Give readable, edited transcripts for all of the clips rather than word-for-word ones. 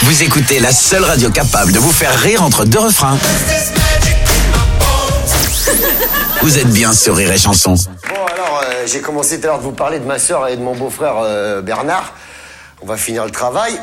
Vous écoutez la seule radio capable de vous faire rire entre deux refrains. Vous êtes bien sur Rire et Chanson. Bon alors, j'ai commencé tout à l'heure de vous parler de ma sœur et de mon beau-frère Bernard. On va finir le travail.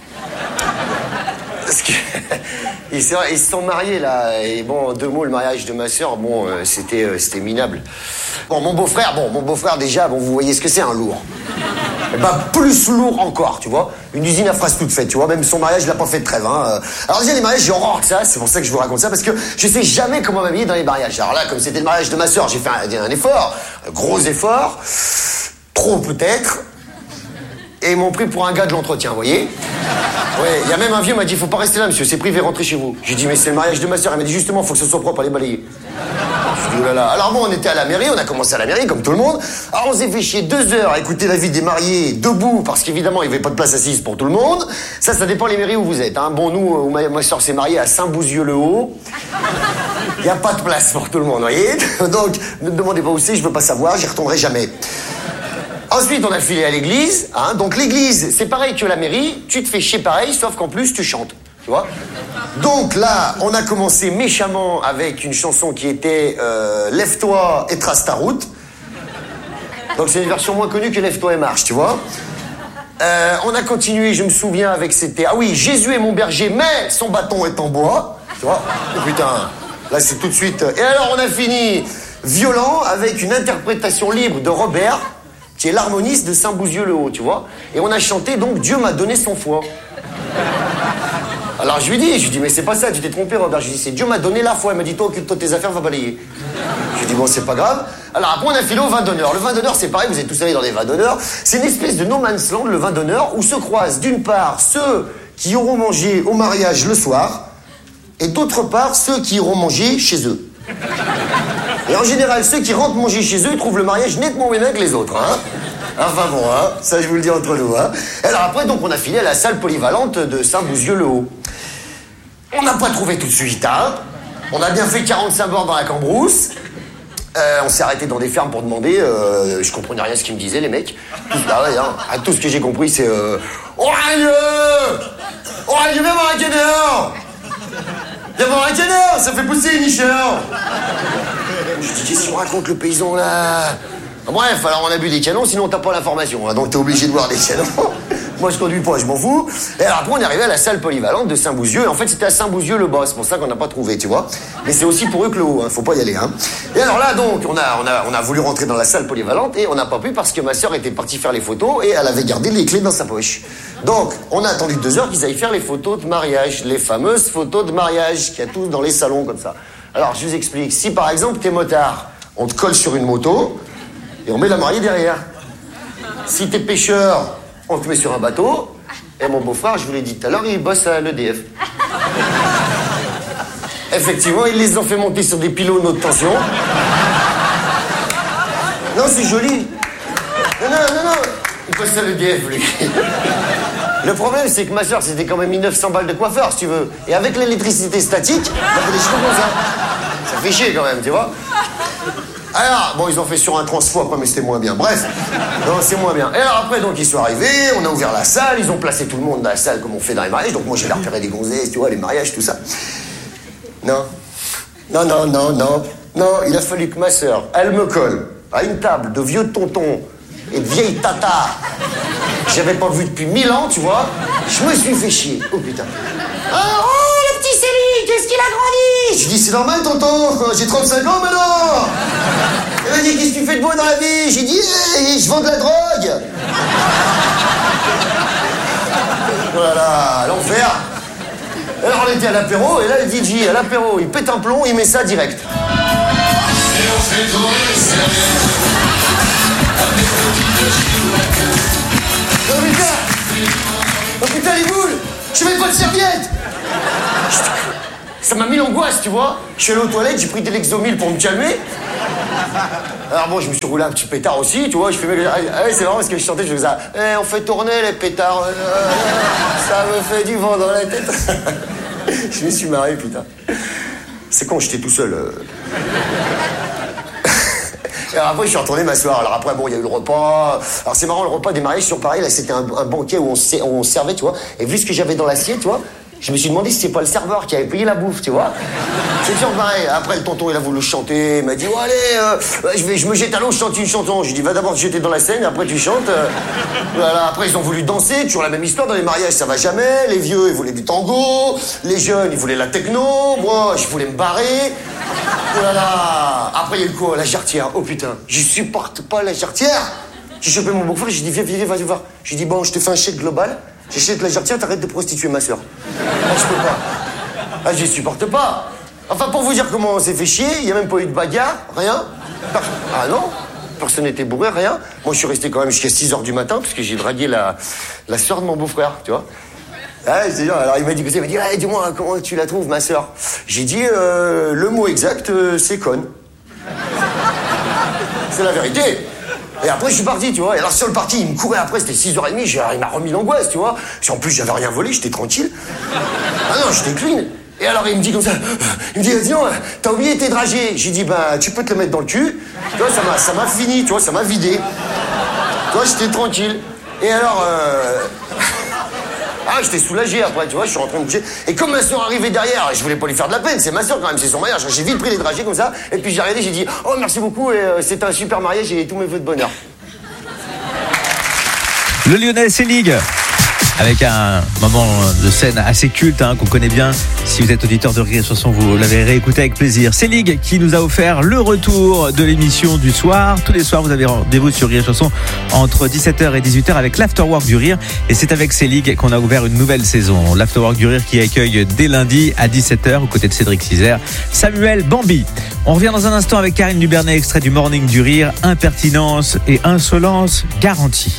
Parce que ils se sont mariés là. Et bon, en deux mots, le mariage de ma sœur, bon, c'était minable. Bon, mon beau-frère déjà, bon, vous voyez ce que c'est un lourd. Et ben, plus lourd encore, tu vois. Une usine à phrases toute faite, tu vois. Même son mariage, il a pas fait de trêve, hein. Alors déjà, les mariages, j'ai horreur de ça. C'est pour ça que je vous raconte ça, parce que je sais jamais comment m'habiller dans les mariages. Alors là, comme c'était le mariage de ma sœur, j'ai fait un effort. Un gros effort. Trop peut-être. Et ils m'ont pris pour un gars de l'entretien, vous voyez. Ouais, il y a même un vieux m'a dit, faut pas rester là, monsieur, c'est privé, rentrez chez vous. J'ai dit, mais c'est le mariage de ma sœur. Il m'a dit, justement, faut que ce soit propre, allez balayer. J'ai dit, oh là là. Alors bon, on était à la mairie, on a commencé à la mairie, comme tout le monde. Alors on s'est fait chier 2 heures à écouter la vie des mariés debout, parce qu'évidemment, il n'y avait pas de place assise pour tout le monde. Ça dépend les mairies où vous êtes, hein. Bon, nous, ma sœur s'est mariée à Saint-Bouzieux-le-Haut. Il n'y a pas de place pour tout le monde, vous voyez. Donc, ne me demandez pas où c'est, je veux pas savoir, j'y retournerai jamais. Ensuite, on a filé à l'église, hein. Donc l'église, c'est pareil que la mairie, tu te fais chier pareil, sauf qu'en plus, tu chantes, tu vois. Donc là, on a commencé méchamment avec une chanson qui était Lève-toi et trace ta route. Donc c'est une version moins connue que Lève-toi et marche, tu vois. On a continué, je me souviens, avec ah oui, Jésus est mon berger, mais son bâton est en bois, tu vois. Oh putain, là c'est tout de suite... Et alors on a fini violent avec une interprétation libre de Robert, qui est l'harmoniste de Saint-Bouzieux-le-Haut, tu vois. Et on a chanté, donc, Dieu m'a donné son foie. Alors, je lui dis, mais c'est pas ça, tu t'es trompé, Robert. Je lui dis, c'est Dieu m'a donné la foi. Il m'a dit, toi, occupe-toi de tes affaires, va balayer. Je lui dis, bon, c'est pas grave. Alors, après, on a filé au vin d'honneur. Le vin d'honneur, c'est pareil, vous êtes tous allés dans les vins d'honneur. C'est une espèce de no man's land, le vin d'honneur, où se croisent, d'une part, ceux qui auront mangé au mariage le soir, et d'autre part, ceux qui iront manger chez eux. Et en général, ceux qui rentrent manger chez eux, ils trouvent le mariage nettement moins bien que les autres, hein. Enfin bon, hein, ça je vous le dis entre nous, hein. Et alors après, donc, on a filé à la salle polyvalente de Saint-Bouzieux-le-Haut. On n'a pas trouvé tout de suite, hein. On a bien fait 45 bornes dans la Cambrousse. On s'est arrêté dans des fermes pour demander. Je comprenais rien à ce qu'ils me disaient, les mecs. Ah ouais, hein. Tout ce que j'ai compris, c'est... Orageux, viens voir un canard. Viens voir un canard, ça fait pousser une nicheur. Je dis, qu'est-ce qu'on raconte le paysan là? Bref, alors on a bu des canons, sinon t'as pas l'information, hein, donc t'es obligé de boire des canons. Moi je conduis pas, je m'en fous. Et alors après on est arrivé à la salle polyvalente de Saint-Bouzieux, et en fait c'était à Saint-Bouzieux-le-Bas, c'est pour ça qu'on n'a pas trouvé, tu vois. Mais c'est aussi pour eux que le haut, hein, faut pas y aller, hein. Et alors là donc, on a voulu rentrer dans la salle polyvalente, et on n'a pas pu parce que ma sœur était partie faire les photos, et elle avait gardé les clés dans sa poche. Donc, on a attendu 2 heures qu'ils aillent faire les photos de mariage, les fameuses photos de mariage qu'il y a tous dans les salons comme ça. Alors, je vous explique. Si, par exemple, t'es motard, on te colle sur une moto et on met la mariée derrière. Si t'es pêcheur, on te met sur un bateau. Et mon beau-frère, je vous l'ai dit tout à l'heure, il bosse à l'EDF. Effectivement, ils les ont fait monter sur des pylônes haute tension. Non, c'est joli. Non. Il bosse à l'EDF, lui. Le problème, c'est que ma soeur, c'était quand même 1900 balles de coiffeur, si tu veux. Et avec l'électricité statique, on fait des cheveux comme ça. Ça fait chier quand même, tu vois. Alors, bon, ils ont fait sur un transfo après, mais c'était moins bien. Bref, non, c'est moins bien. Et alors après, donc, ils sont arrivés, on a ouvert la salle, ils ont placé tout le monde dans la salle comme on fait dans les mariages. Donc moi, j'ai repéré des gonzesses, tu vois, les mariages, tout ça. Non, il a fallu que ma soeur, elle me colle à une table de vieux tontons et de vieilles tatas que j'avais pas vu depuis 1000 ans, tu vois. Je me suis fait chier. Oh putain. Oh, le petit Céline, qu'est-ce qu'il a grandi? Je dis, c'est normal, tonton, j'ai 35 ans maintenant. Elle m'a dit, qu'est-ce que tu fais de beau dans la vie? J'ai dit, hey, je vends de la drogue. Voilà, l'enfer. Alors on était à l'apéro, et là le DJ à l'apéro, il pète un plomb, il met ça direct. Et on fait tourner les serviettes. Oh putain les boules, je mets pas de serviette. Ça m'a mis l'angoisse, tu vois. Je suis allé aux toilettes, j'ai pris des Lexomil pour me calmer. Alors bon, je me suis roulé un petit pétard aussi, tu vois. Je fais, c'est marrant parce que je chantais, je faisais ça. On fait tourner les pétards. Ça me fait du vent dans la tête. Je me suis marré, putain. C'est con, j'étais tout seul. Et après, je suis retourné m'asseoir. Alors après, bon, il y a eu le repas. Alors c'est marrant, le repas des mariages sur Paris, là, c'était un banquet où on servait, tu vois. Et vu ce que j'avais dans l'assiette, tu vois, je me suis demandé si c'était pas le serveur qui avait payé la bouffe, tu vois. C'est toujours pareil. Après, le tonton, il a voulu chanter. Il m'a dit, oh, allez, je me jette à l'eau, je chante une chanson. Je lui ai dit, va d'abord te jeter dans la Seine, après tu chantes. Voilà. Après, ils ont voulu danser. Toujours la même histoire dans les mariages, ça va jamais. Les vieux, ils voulaient du tango. Les jeunes, ils voulaient la techno. Moi, je voulais me barrer. Oh là là. Après, il y a eu quoi? La jarretière. Oh putain, je supporte pas la jarretière. J'ai chopé mon beau-frère, j'ai dit, viens, vas-y voir. J'ai dit, bon, je te fais un chèque global. J'achète la jarretière, t'arrêtes de prostituer ma soeur. Ah, je peux pas. Ah, je supporte pas. Enfin, pour vous dire comment on s'est fait chier, il y a même pas eu de bagarre, rien. Ah non, personne n'était bourré, rien. Moi, je suis resté quand même jusqu'à 6h du matin, parce que j'ai dragué la soeur de mon beau-frère, tu vois. Ah, c'est dur. Alors, il m'a dit, dis-moi, comment tu la trouves, ma soeur? J'ai dit, le mot exact, c'est conne. C'est la vérité. Et après, je suis parti, tu vois. Et alors, sur le parti, il me courait après, c'était 6h30, il m'a remis l'angoisse, tu vois. En plus, j'avais rien volé, j'étais tranquille. Ah non, j'étais clean. Et alors, il me dit comme ça, il me dit, dis donc, t'as oublié tes dragées. J'ai dit, bah, tu peux te le mettre dans le cul. Tu vois, ça m'a fini, tu vois, ça m'a vidé. Tu vois, j'étais tranquille. Et alors, ah, j'étais soulagé après, tu vois, je suis rentré me coucher. Et comme ma soeur arrivait derrière, je voulais pas lui faire de la peine, c'est ma soeur quand même, c'est son mariage. J'ai vite pris les dragées comme ça, et puis j'ai regardé, j'ai dit, oh merci beaucoup, et c'était un super mariage, et tous mes vœux de bonheur. Le Lyonnais Selig, avec un moment de scène assez culte qu'on connaît bien. Si vous êtes auditeur de Rire et Chanson, vous l'avez réécouté avec plaisir. Selig qui nous a offert le retour de l'émission du soir. Tous les soirs, vous avez rendez-vous sur Rire et Chanson entre 17h et 18h avec l'Afterwork du Rire. Et c'est avec Selig qu'on a ouvert une nouvelle saison. L'Afterwork du Rire qui accueille dès lundi à 17h aux côtés de Cédric Cizer, Samuel Bambi. On revient dans un instant avec Karine Dubernet, extrait du Morning du Rire. Impertinence et insolence garantie.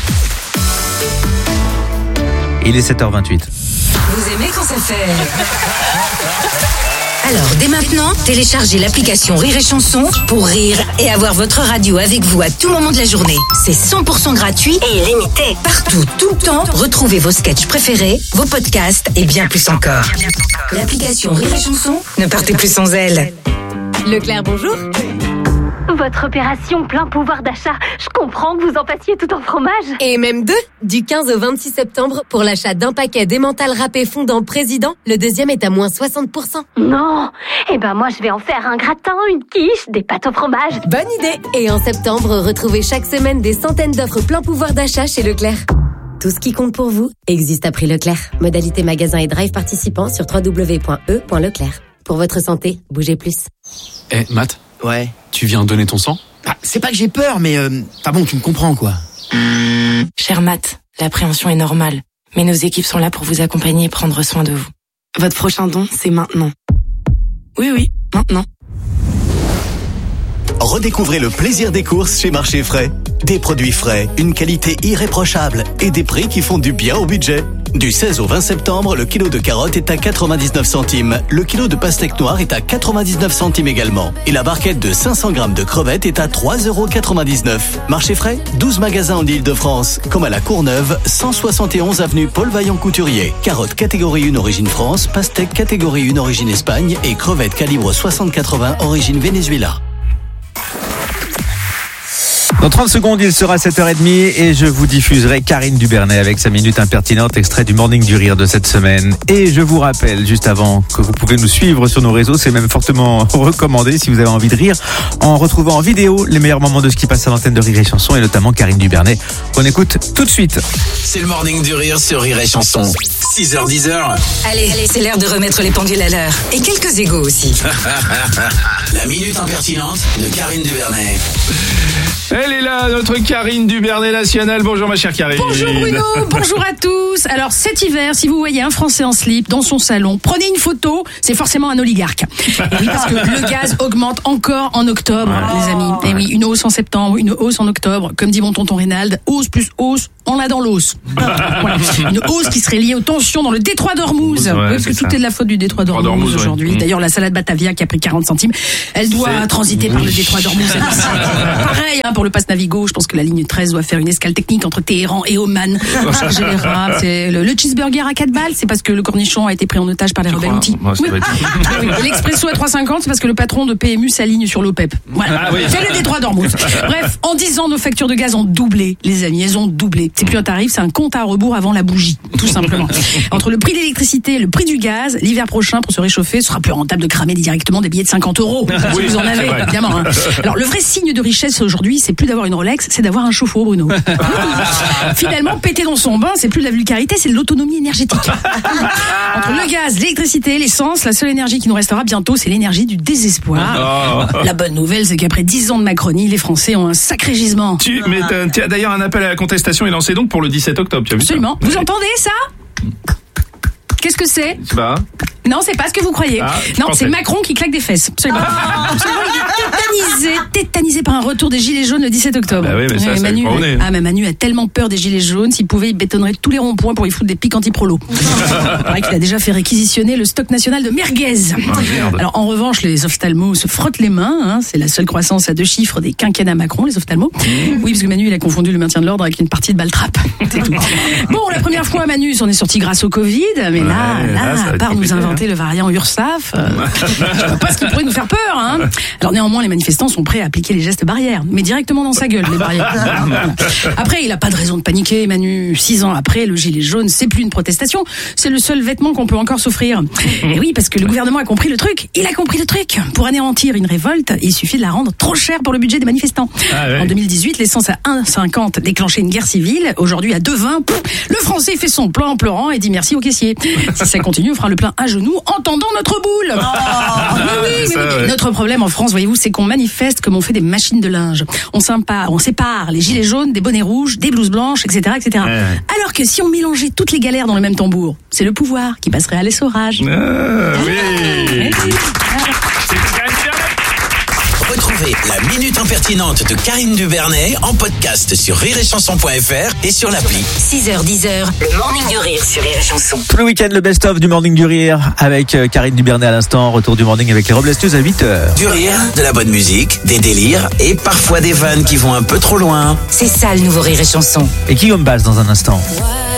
Il est 7h28. Vous aimez quand ça fait... Alors, dès maintenant, téléchargez l'application Rire et Chanson pour rire et avoir votre radio avec vous à tout moment de la journée. C'est 100% gratuit et illimité. Partout, tout le temps, retrouvez vos sketchs préférés, vos podcasts et bien plus encore. L'application Rire et Chanson, ne partez plus sans elle. Leclerc, bonjour. Votre opération plein pouvoir d'achat, je comprends que vous en passiez tout en fromage. Et même deux, du 15 au 26 septembre, pour l'achat d'un paquet d'emmental râpé fondant Président, le deuxième est à moins 60%. Non, eh ben moi je vais en faire un gratin, une quiche, des pâtes au fromage. Bonne idée. Et en septembre, retrouvez chaque semaine des centaines d'offres plein pouvoir d'achat chez Leclerc. Tout ce qui compte pour vous existe à prix Leclerc. Modalité magasin et drive participants sur www.e.leclerc. Pour votre santé, bougez plus. Matt? Ouais. Tu viens donner ton sang? C'est pas que j'ai peur, mais... Enfin bon, tu me comprends, quoi. Cher Matt, l'appréhension est normale. Mais nos équipes sont là pour vous accompagner et prendre soin de vous. Votre prochain don, c'est maintenant. Oui, maintenant. Redécouvrez le plaisir des courses chez Marché Frais. Des produits frais, une qualité irréprochable et des prix qui font du bien au budget. Du 16 au 20 septembre, le kilo de carottes est à 99 centimes. Le kilo de pastèque noire est à 99 centimes également. Et la barquette de 500 grammes de crevettes est à 3,99 €. Marché Frais, 12 magasins en Île-de-France, comme à la Courneuve, 171 avenue Paul Vaillant-Couturier. Carottes catégorie 1 origine France, pastèque catégorie 1 origine Espagne et crevettes calibre 60-80 origine Venezuela. Dans 30 secondes, il sera 7h30 et je vous diffuserai Karine Dubernet avec sa minute impertinente, extrait du Morning du Rire de cette semaine. Et je vous rappelle, juste avant, que vous pouvez nous suivre sur nos réseaux, c'est même fortement recommandé si vous avez envie de rire, en retrouvant en vidéo les meilleurs moments de ce qui passe à l'antenne de Rire et Chanson et notamment Karine Dubernet, qu'on écoute tout de suite. C'est le Morning du Rire sur Rire et Chanson. 6h-10h. Allez, c'est l'heure de remettre les pendules à l'heure. Et quelques égos aussi. La minute impertinente de Karine Dubernet. Elle est là, notre Karine Dubernet nationale. Bonjour ma chère Karine. Bonjour Bruno, bonjour à tous. Alors cet hiver, si vous voyez un Français en slip dans son salon, prenez une photo, c'est forcément un oligarque. Et oui, parce que le gaz augmente encore en octobre, les amis. Et oui, une hausse en septembre, une hausse en octobre. Comme dit mon tonton Reynald, hausse plus hausse, on l'a dans l'os. Voilà. Une hausse qui serait liée aux tensions dans le détroit d'Ormuz. Ouais, Parce que tout est de la faute du détroit d'Ormuz aujourd'hui. D'ailleurs, la salade Batavia qui a pris 40 centimes, elle doit transiter par le détroit d'Ormuz. Pareil, pour le pass Navigo, je pense que la ligne 13 doit faire une escale technique entre Téhéran et Oman. Charger les rats. C'est le cheeseburger à 4 balles, c'est parce que le cornichon a été pris en otage par les rebelles Houthis. Et l'expresso à 3,50, c'est parce que le patron de PMU s'aligne sur l'OPEP. Voilà. C'est le détroit d'Ormuz. Bref, en 10 ans, nos factures de gaz ont doublé, les amis, elles ont doublé. C'est plus un tarif, c'est un compte à rebours avant la bougie, tout simplement. Entre le prix de l'électricité et le prix du gaz, l'hiver prochain, pour se réchauffer, ce sera plus rentable de cramer directement des billets de 50 €. Si vous en avez, évidemment. Hein. Alors, le vrai signe de richesse aujourd'hui, c'est plus d'avoir une Rolex, c'est d'avoir un chauffe-eau, Bruno. Finalement, péter dans son bain, c'est plus de la vulgarité, c'est de l'autonomie énergétique. Entre le gaz, l'électricité, l'essence, la seule énergie qui nous restera bientôt, c'est l'énergie du désespoir. La bonne nouvelle, c'est qu'après 10 ans de Macronie, les Français ont un sacré gisement. Mais t'as d'ailleurs un appel à la contestation est lancé donc pour le 17 octobre. Tu as vu ça ? Absolument. Vous entendez ça ? Qu'est-ce que c'est ? C'est pas. Non, c'est pas ce que vous croyez. Non, c'est Macron qui claque des fesses. Absolument. Il est tétanisé par un retour des gilets jaunes le 17 octobre. Bah oui, mais ça Manu, mais Manu a tellement peur des gilets jaunes, s'il pouvait, il bétonnerait tous les ronds-points pour y foutre des pics anti-prolo. Il paraît qu'il a déjà fait réquisitionner le stock national de merguez. Alors, en revanche, les ophtalmos se frottent les mains. Hein, c'est la seule croissance à 2 chiffres des quinquennats Macron, les ophtalmos. Oui, parce que Manu, il a confondu le maintien de l'ordre avec une partie de baltrap. C'est tout. Bon, la première fois, Manu s'en est sorti grâce au Covid, mais là, à part nous inventer le variant URSAF, je vois pas ce qui pourrait nous faire peur. Hein. Alors néanmoins, les manifestants sont prêts à appliquer les gestes barrières, mais directement dans sa gueule, les barrières. Après, il a pas de raison de paniquer, Manu. 6 ans après, le gilet jaune, c'est plus une protestation, c'est le seul vêtement qu'on peut encore s'offrir. Et oui, parce que le gouvernement a compris le truc. Il a compris le truc. Pour anéantir une révolte, il suffit de la rendre trop chère pour le budget des manifestants. En 2018, l'essence à 1,50 déclenchait une guerre civile. Aujourd'hui, à 2,20, le Français fait son plein en pleurant et dit merci au caissier. Si ça continue, on fera le plein à genoux en tendant notre boule. Oui. Notre problème en France, voyez-vous, c'est qu'on manifeste comme on fait des machines de linge. On sépare les gilets jaunes des bonnets rouges, des blouses blanches, etc., etc. Alors que si on mélangeait toutes les galères dans le même tambour, c'est le pouvoir qui passerait à l'essorage. Retrouvez la Minute Impertinente de Karine Dubernet en podcast sur rireetchanson.fr et sur l'appli. 6h-10h, le Morning du Rire sur Rire et Chanson. Tout le week-end, le best-of du Morning du Rire avec Karine Dubernet à l'instant. Retour du Morning avec les Robles News à 8h. Du rire, de la bonne musique, des délires et parfois des vannes qui vont un peu trop loin. C'est ça le nouveau Rire et Chanson. Et Guillaume Basse dans un instant.